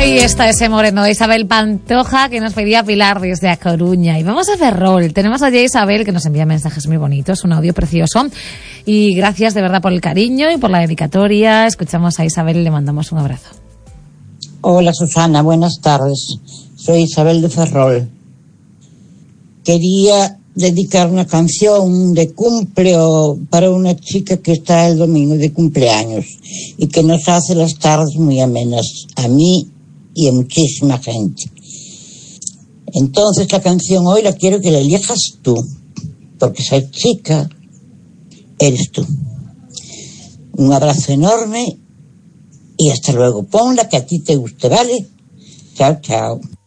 Ahí está ese moreno de Isabel Pantoja que nos pedía Pilar desde A Coruña. Y vamos a Ferrol. Tenemos allí a Isabel que nos envía mensajes muy bonitos, un audio precioso. Y gracias de verdad por el cariño y por la dedicatoria. Escuchamos a Isabel y le mandamos un abrazo. Hola Susana, buenas tardes. Soy Isabel de Ferrol. Quería dedicar una canción de cumple para una chica que está el domingo de cumpleaños y que nos hace las tardes muy amenas a mí y a muchísima gente. Entonces la canción hoy la quiero que la elijas tú, porque esa chica eres tú. Un abrazo enorme y hasta luego. Ponla que a ti te guste, ¿vale? Chao, chao.